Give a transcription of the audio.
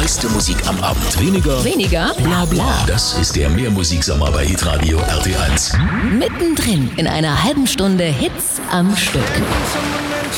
beste Musik am Abend. Weniger Bla bla. Das ist der Mehrmusiksommer bei Hitradio RT1. Mittendrin in einer halben Stunde Hits am Stück.